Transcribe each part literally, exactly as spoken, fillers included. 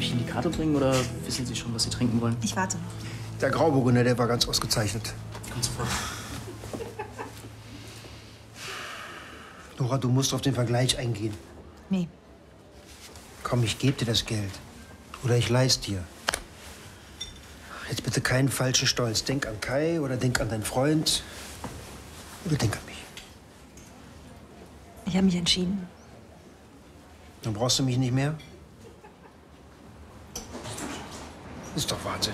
ich Ihnen die Karte bringen oder wissen Sie schon, was Sie trinken wollen? Ich warte. Der Grauburgunder, der war ganz ausgezeichnet. Kommt sofort. Nora, du musst auf den Vergleich eingehen. Nee. Komm, ich gebe dir das Geld. Oder ich leih's dir. Jetzt bitte keinen falschen Stolz. Denk an Kai oder denk an deinen Freund. Oder denk an mich. Ich habe mich entschieden. Dann brauchst du mich nicht mehr? Ist doch Wahnsinn.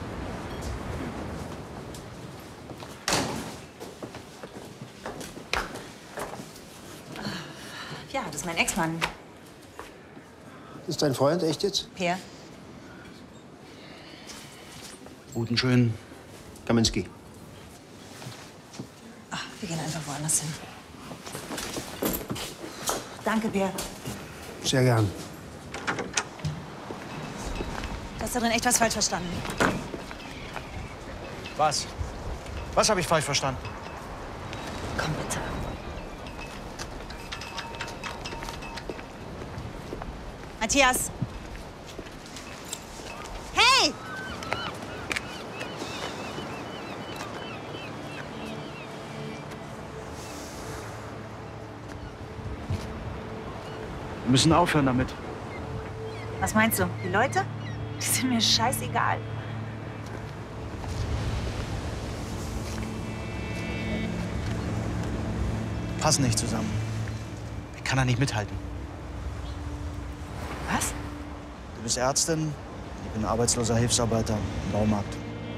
Ja, das ist mein Ex-Mann. Ist dein Freund echt jetzt? Per. Guten, schön. Kaminski. Ach, wir gehen einfach woanders hin. Danke, Per. Sehr gern. Du hast da drin echt was falsch verstanden. Was? Was habe ich falsch verstanden? Komm bitte. Matthias! Hey! Wir müssen aufhören damit. Was meinst du? Die Leute? Die sind mir scheißegal. Passen nicht zusammen. Ich kann da nicht mithalten. Was? Du bist Ärztin, ich bin arbeitsloser Hilfsarbeiter im Baumarkt.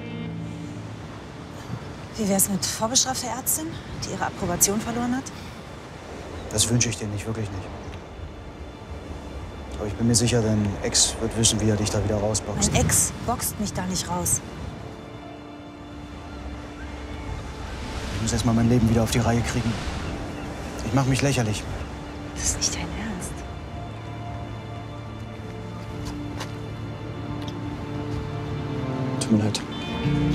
Wie wär's mit vorbestrafter Ärztin, die ihre Approbation verloren hat? Das wünsche ich dir nicht, wirklich nicht. Aber ich bin mir sicher, dein Ex wird wissen, wie er dich da wieder rausboxt. Mein Ex boxt mich da nicht raus. Ich muss erst mal mein Leben wieder auf die Reihe kriegen. Ich mache mich lächerlich. Das ist nicht dein Ernst. Tut mir leid.